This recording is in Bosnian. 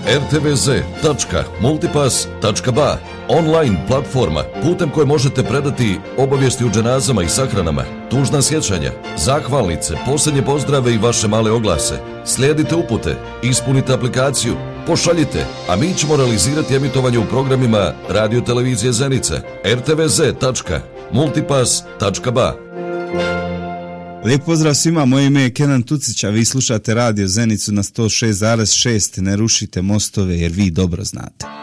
rtvz.multipass.ba, online platforma putem koje možete predati obavijesti o dženazama i sahranama, tužna sjećanja, zahvalnice, posljednje pozdrave i vaše male oglase. Slijedite upute, ispunite aplikaciju, pošaljite, a mi ćemo realizirati emitovanje u programima Radio Televizije Zenica, rtvz.multipass.ba. Lijep pozdrav svima, moje ime je Kenan Tucić, a vi slušate Radio Zenicu na 106,6. Ne rušite mostove jer vi dobro znate.